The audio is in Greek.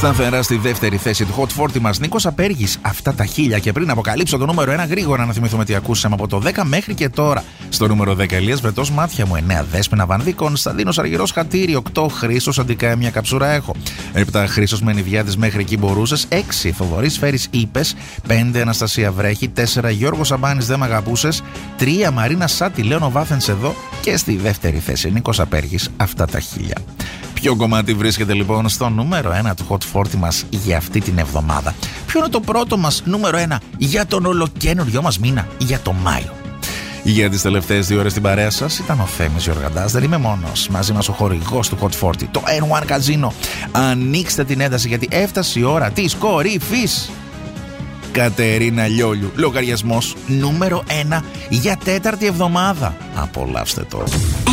Σταθερά στη δεύτερη θέση του Hot 40 μας Νίκος Απέργης, αυτά τα 1000. Και πριν αποκαλύψω το νούμερο 1, γρήγορα να θυμηθούμε τι ακούσαμε από το 10 μέχρι και τώρα. Στο νούμερο 10, Ηλίας Βρετός, Μάτια μου. 9, Δέσποινα Βανδύ, Κωνσταντίνος Αργυρός, Χατήρι. 8, Χρήστος, Αντικά, μια καψούρα έχω. 7, Χρήστος Μενιδιάδης, Μέχρι εκεί μπορούσες. 6, Θοδωρής Φέρης, Είπες. 5, Αναστασία Βρέχη. 4, Γιώργος Σαμπάνης, Δεν μ' αγαπούσες. 3, Μαρίνα Σάτι, Λέωνο Βάθενς εδώ. Και στη δεύτερη θέση Νίκος Απέργης, αυτά τα 1000. Ποιο κομμάτι βρίσκεται λοιπόν στο νούμερο 1 του Hot 40 μας για αυτή την εβδομάδα? Ποιο είναι το πρώτο μας νούμερο 1 για τον ολοκαίνουργιο μας μήνα, για τον Μάιο? Για τις τελευταίες 2 ώρες στην παρέα σας ήταν ο Θέμης Γιοργαντάς. Δεν είμαι μόνος. Μαζί μας ο χορηγός του Hot 40, το N1 Casino. Ανοίξτε την ένταση γιατί έφτασε η ώρα της κορυφής. Κατερίνα Λιόλιου, λογαριασμός νούμερο 1 για τέταρτη εβδομάδα. Απολαύστε το.